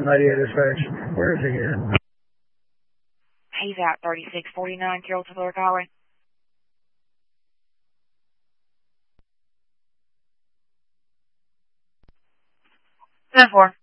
98 dispatch. Where is he here? He's out 3649 Carrollton Clark Highway. 10-4.